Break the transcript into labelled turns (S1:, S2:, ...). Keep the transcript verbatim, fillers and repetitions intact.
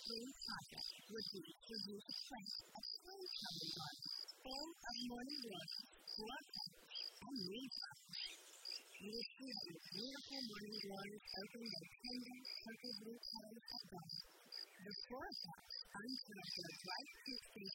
S1: dream project would be for you to plant a spring-coming garden full of morning glory, broadcast, and moonflowers. You will see that your beautiful morning glories open their tender, purple blue petals at dawn. The florists, until their bright fruit trees